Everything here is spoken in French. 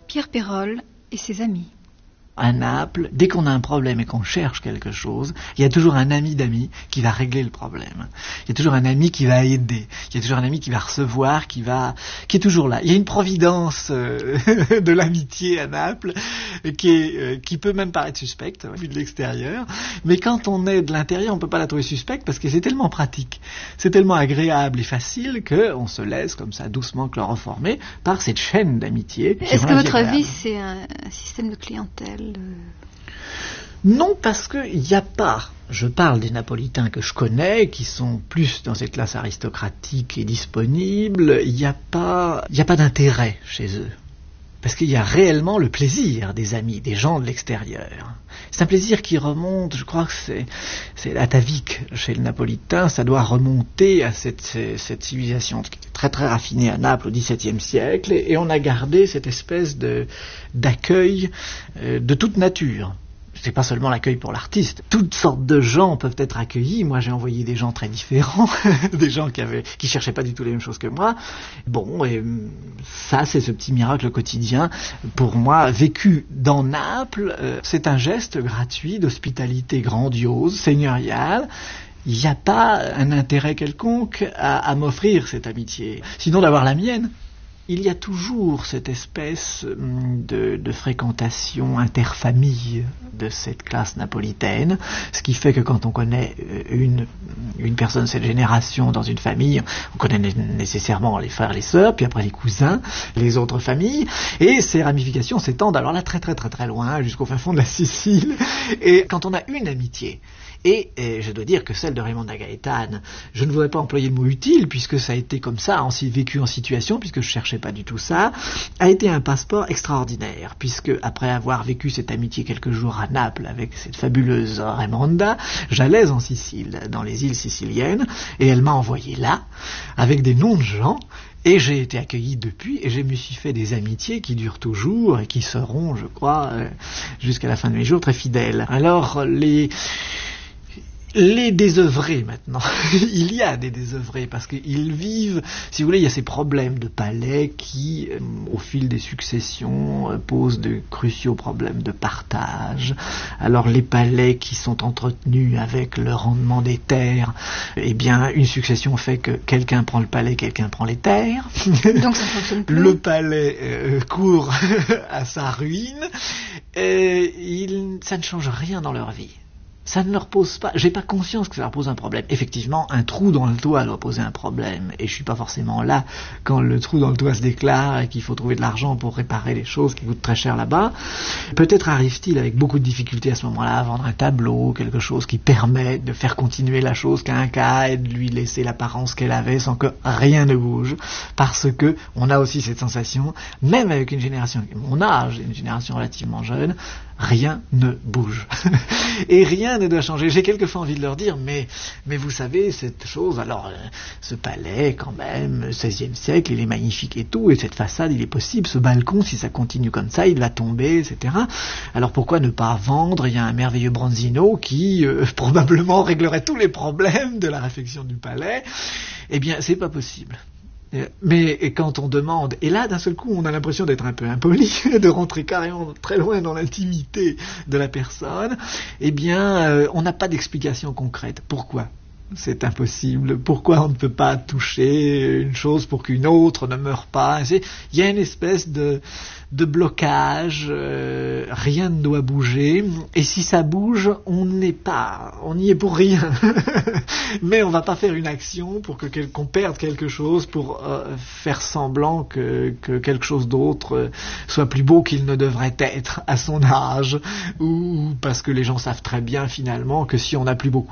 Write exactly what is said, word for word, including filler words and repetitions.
Pierre Pérolle et ses amis. À Naples, dès qu'on a un problème et qu'on cherche quelque chose, il y a toujours un ami d'amis qui va régler le problème. Il y a toujours un ami qui va aider. Il y a toujours un ami qui va recevoir, qui va, qui est toujours là. Il y a une providence euh, de l'amitié à Naples qui est, euh, qui peut même paraître suspecte vu de l'extérieur. Mais quand on est de l'intérieur, on peut pas la trouver suspecte parce que c'est tellement pratique, c'est tellement agréable et facile que on se laisse comme ça doucement chloroformer par cette chaîne d'amitié. Est-ce que votre vie c'est un, un système de clientèle? Non, parce qu'il n'y a pas, je parle des Napolitains que je connais, qui sont plus dans cette classe aristocratique et disponible, il n'y a pas, il n'y a pas d'intérêt chez eux. Parce qu'il y a réellement le plaisir des amis, des gens de l'extérieur. C'est un plaisir qui remonte, je crois que c'est, c'est atavique chez le Napolitain, ça doit remonter à cette, cette civilisation très très raffinée à Naples au dix-septième siècle, et, et on a gardé cette espèce de, d'accueil euh, de toute nature. C'est pas seulement l'accueil pour l'artiste. Toutes sortes de gens peuvent être accueillis. Moi, j'ai envoyé des gens très différents, des gens qui avaient, qui cherchaient pas du tout les mêmes choses que moi. Bon, et ça, c'est ce petit miracle quotidien. Pour moi, vécu dans Naples, euh, c'est un geste gratuit d'hospitalité grandiose, seigneuriale. Il n'y a pas un intérêt quelconque à, à m'offrir cette amitié. Sinon, d'avoir la mienne. Il y a toujours cette espèce de, de fréquentation interfamille de cette classe napolitaine, ce qui fait que quand on connaît une, une personne de cette génération dans une famille, on connaît nécessairement les frères, les sœurs, puis après les cousins, les autres familles, et ces ramifications s'étendent alors là très très très très loin, jusqu'au fin fond de la Sicile, et quand on a une amitié, Et, et je dois dire que celle de Raymond da Gaetane, je ne voudrais pas employer le mot utile, puisque ça a été comme ça, en, vécu en situation, puisque je cherchais pas du tout ça, a été un passeport extraordinaire, puisque après avoir vécu cette amitié quelques jours à Naples avec cette fabuleuse Raymonda, j'allais en Sicile, dans les îles siciliennes, et elle m'a envoyé là, avec des noms de gens, et j'ai été accueilli depuis, et je me suis fait des amitiés qui durent toujours, et qui seront, je crois, euh, jusqu'à la fin de mes jours, très fidèles. Alors, les... Les désœuvrés maintenant, il y a des désœuvrés parce qu'ils vivent, si vous voulez, il y a ces problèmes de palais qui, euh, au fil des successions, euh, posent de cruciaux problèmes de partage. Alors les palais qui sont entretenus avec le rendement des terres, eh bien une succession fait que quelqu'un prend le palais, quelqu'un prend les terres. Donc ça fonctionne plus. Le palais euh, court à sa ruine et il, ça ne change rien dans leur vie. Ça ne leur pose pas, j'ai pas conscience que ça leur pose un problème. Effectivement, un trou dans le toit doit poser un problème, et je suis pas forcément là quand le trou dans le toit se déclare et qu'il faut trouver de l'argent pour réparer les choses qui coûtent très cher là-bas. Peut-être arrive-t-il avec beaucoup de difficultés à ce moment-là à vendre un tableau, quelque chose qui permet de faire continuer la chose qu'à un cas et de lui laisser l'apparence qu'elle avait sans que rien ne bouge, parce que on a aussi cette sensation, même avec une génération, mon âge, une génération relativement jeune, rien ne bouge. Et rien ne doit changer. J'ai quelquefois envie de leur dire, mais, mais vous savez, cette chose, alors, euh, ce palais, quand même, seizième siècle, il est magnifique et tout, et cette façade, il est possible, ce balcon, si ça continue comme ça, il va tomber, et cetera. Alors pourquoi ne pas vendre? Il y a un merveilleux Bronzino qui, euh, probablement, réglerait tous les problèmes de la réfection du palais. Eh bien, c'est pas possible. Mais quand on demande, et là d'un seul coup on a l'impression d'être un peu impoli, de rentrer carrément très loin dans l'intimité de la personne, eh bien euh, on n'a pas d'explication concrète. Pourquoi c'est impossible? Pourquoi on ne peut pas toucher une chose pour qu'une autre ne meure pas? Il y a une espèce de, de blocage, euh, rien ne doit bouger, et si ça bouge, on n'est pas, on n'y est pour rien. Mais on ne va pas faire une action pour que qu'on perde quelque chose, pour euh, faire semblant que, que quelque chose d'autre euh, soit plus beau qu'il ne devrait être à son âge, ou parce que les gens savent très bien finalement que si on n'a plus beaucoup